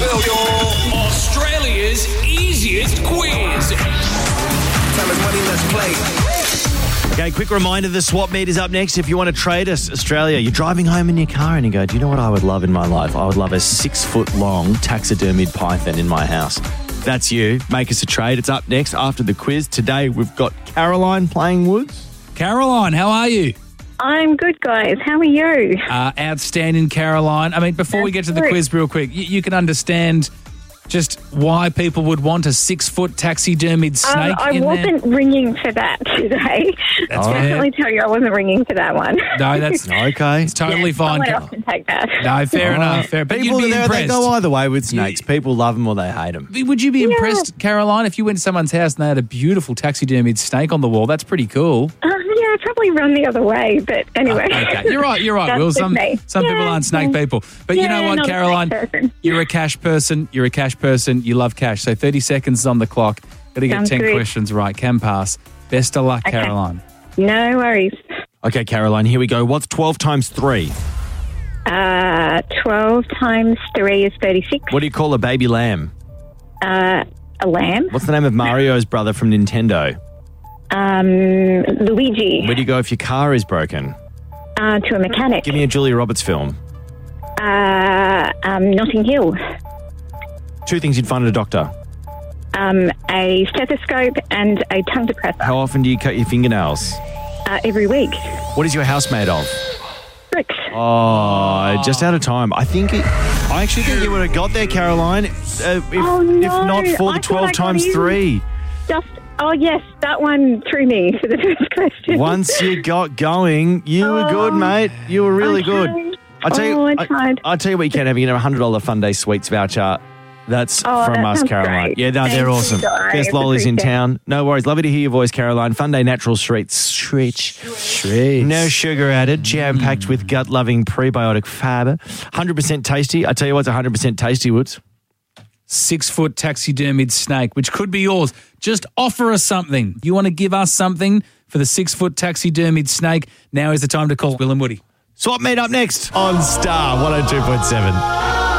Australia's easiest quiz. Time is money, let's play. Okay, quick reminder, the swap meet is up next. If you want to trade us, Australia, you're driving home in your car and you go, do you know what I would love in my life? I would love a 6-foot-long taxidermied python in my house. That's you. Make us a trade. It's up next after the quiz. Today, we've got Caroline playing Woods. Caroline, how are you? I'm good, guys. How are you? Outstanding, Caroline. I mean, before we get to the quiz real quick, you can understand just why people would want a 6-foot taxidermied snake I in wasn't ringing for that today. That's I'll fair. definitely tell you I wasn't ringing for that one. No, that's Okay. it's totally fine. Someone else can take that. No, fair enough. Fair. But People, you'd be they impressed. go either way with snakes. People love them or they hate them. Would you be impressed, Caroline, if you went to someone's house and they had a beautiful taxidermied snake on the wall? That's pretty cool. Yeah, I'd probably run the other way, but anyway. Okay, you're right, That's Will. just Some me. people aren't snake people. But you know what, not a Caroline? snake person. You're a cash person. You love cash. So 30 seconds is on the clock. Got to get Sounds 10 good. questions right. Can pass. Best of luck, Okay. Caroline. No worries. Okay, Caroline, here we go. What's 12 times 3? 12 times 3 is 36. What do you call a baby lamb? A lamb. What's the name of Mario's brother from Nintendo? Luigi. Where do you go if your car is broken? To a mechanic. Give me a Julia Roberts film. Notting Hill. 2 things you'd find at a doctor. A stethoscope and a tongue depressor. How often do you cut your fingernails? Every week. What is your house made of? Bricks. Oh, just out of time. I actually think you would have got there, Caroline, if not for the I thought 12 I got times in. 3. Yes, that one threw me for the first question. Once you got going, you were good, mate. You were really good. I tried. I'll tell you what you can have. You can have a $100 Fun Day Sweets voucher. That's from that us, sounds Caroline. great. Yeah, no, they're Thank awesome. you, guys. Best lollies in Appreciate town. No worries. Lovely to hear your voice, Caroline. Fun Day Natural Treats. No sugar added. Jam-packed with gut-loving prebiotic fibre. 100% tasty. I tell you what's 100% tasty, Woods. 6-foot taxidermied snake, which could be yours. Just offer us something. You want to give us something for the 6-foot taxidermied snake? Now is the time to call Will and Woody. Swap meet up next on Star 102.7.